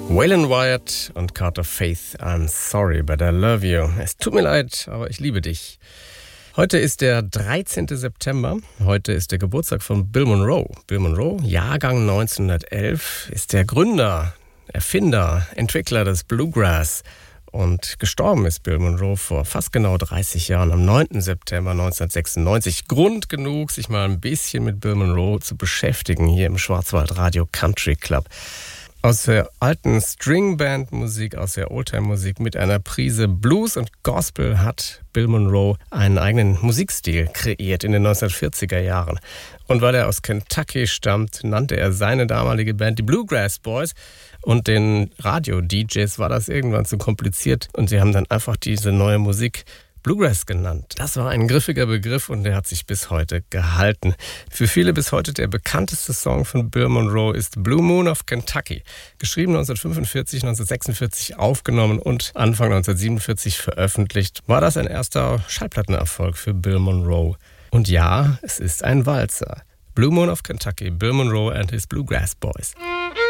Waylon Wyatt und Carter Faith, I'm sorry, but I love you. Es tut mir leid, aber ich liebe dich. Heute ist der 13. September. Heute ist der Geburtstag von Bill Monroe. Bill Monroe, Jahrgang 1911, ist der Gründer, Erfinder, Entwickler des Bluegrass. Und gestorben ist Bill Monroe vor fast genau 30 Jahren, am 9. September 1996. Grund genug, sich mal ein bisschen mit Bill Monroe zu beschäftigen, hier im Schwarzwaldradio Country Club. Aus der alten Stringband-Musik, aus der Oldtime-Musik mit einer Prise Blues und Gospel hat Bill Monroe einen eigenen Musikstil kreiert in den 1940er Jahren. Und weil er aus Kentucky stammt, nannte er seine damalige Band die Bluegrass Boys. Und den Radio-DJs war das irgendwann zu kompliziert und sie haben dann einfach diese neue Musik Bluegrass genannt. Das war ein griffiger Begriff und der hat sich bis heute gehalten. Für viele bis heute der bekannteste Song von Bill Monroe ist Blue Moon of Kentucky. Geschrieben 1945, 1946 aufgenommen und Anfang 1947 veröffentlicht, war das ein erster Schallplattenerfolg für Bill Monroe. Und ja, es ist ein Walzer. Blue Moon of Kentucky, Bill Monroe and his Bluegrass Boys.